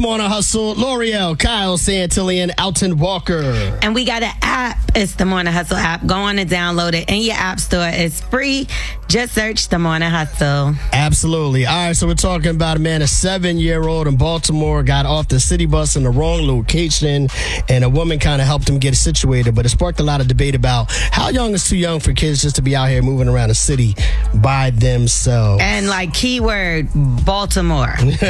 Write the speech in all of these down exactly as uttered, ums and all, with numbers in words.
Morning Hustle. L'Oreal, Kyle Santillan, Alton Walker. And we got an app. It's the Morning Hustle app. Go on and download it in your app store. It's free. Just search the Morning Hustle. Absolutely. All right, so we're talking about a man, a seven-year-old in Baltimore, got off the city bus in the wrong location, and a woman kind of helped him get situated. But it sparked a lot of debate about how young is too young for kids just to be out here moving around the city by themselves. And like keyword, Baltimore.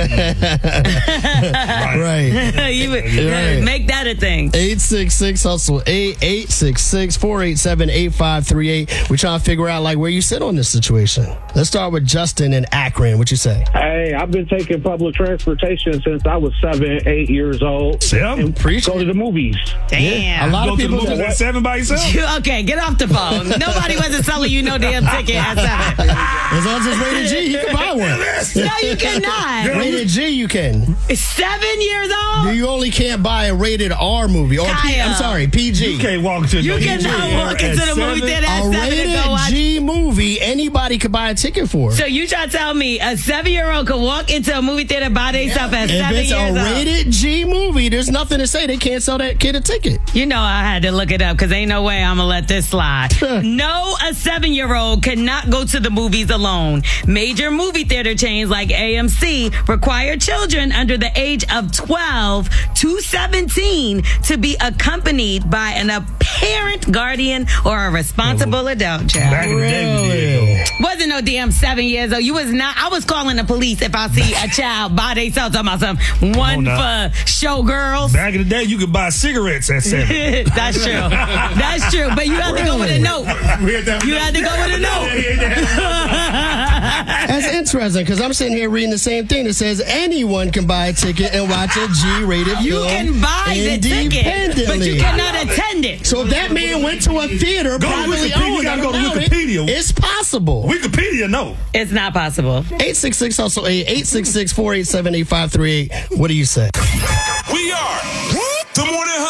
Right. you, Right. Make that a thing. eight six six hustle, eight eight six six, four eight seven, eight five three eight. We're trying to figure out like where you sit on this situation. Let's start with Justin in Akron. What you say? Hey, I've been taking public transportation since I was seven, eight years old. Seven? And go to the movies. Damn. Yeah, a lot Go of to the people movies at seven by yourself? You, okay, get off the phone. Nobody wasn't selling you no damn ticket at seven. As long as it's rated G, you can buy one. No, you cannot. Rated G, you can. Seven years old? You only can't buy a rated R movie. Or P, Kyle. I'm sorry, P G. You can't walk into You no cannot P G walk into at the movie seven. theater at A seven and rated go watch. G movie, anybody could buy a ticket for. So you try to tell me a seven-year-old could walk into a movie theater by themselves at If seven it's years a old? rated G movie, there's nothing to say they can't sell that kid a ticket. You know I had to look it up because ain't no way I'm going to let this slide. No, a seven-year-old cannot go to the movies alone. Major movie theater chains like A M C require children under the age of twelve to seventeen to be accompanied by an apparent guardian or a responsible adult child. Back in the day, we did, though. Wasn't no damn seven years old. You was not. I was calling the police if I see a child by themselves talking about something. One now. for showgirls. Back in the day, you could buy cigarettes at seven. That's true. That's true. But you had to go with a note. You had to go with a note. That's interesting because I'm sitting here reading the same thing that says anyone can buy a ticket and watch a G-rated You film can buy the ticket, but you independently. cannot attend it. So if that man went to a theater, Go to privately Wikipedia. owned, You gotta go to allowed it, Wikipedia. it's possible. Wikipedia, no. It's not possible. eight six six hustle eight, eight six six, four eight seven, eight five three eight. What do you say? We are the Morning